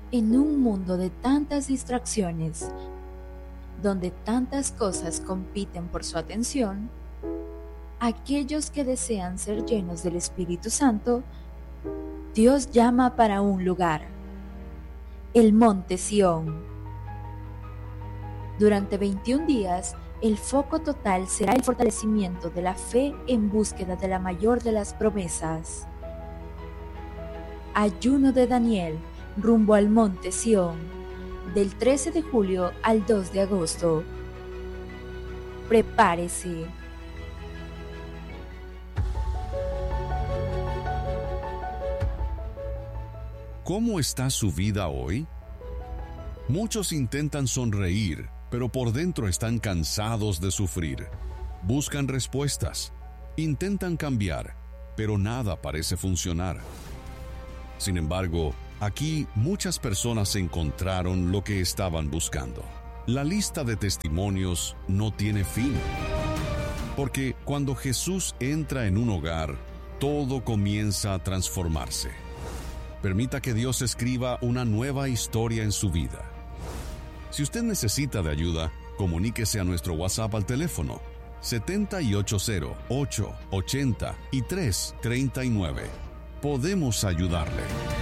En un mundo de tantas distracciones, donde tantas cosas compiten por su atención, aquellos que desean ser llenos del Espíritu Santo, Dios llama para un lugar, el Monte Sión. Durante 21 días, el foco total será el fortalecimiento de la fe en búsqueda de la mayor de las promesas. Ayuno de Daniel rumbo al Monte Sión, del 13 de julio al 2 de agosto. Prepárese. ¿Cómo está su vida hoy? Muchos intentan sonreír, pero por dentro están cansados de sufrir. Buscan respuestas, intentan cambiar, pero nada parece funcionar. Sin embargo, aquí muchas personas encontraron lo que estaban buscando. La lista de testimonios no tiene fin. Porque cuando Jesús entra en un hogar, todo comienza a transformarse. Permita que Dios escriba una nueva historia en su vida. Si usted necesita de ayuda, comuníquese a nuestro WhatsApp al teléfono 780-880-339. Podemos ayudarle.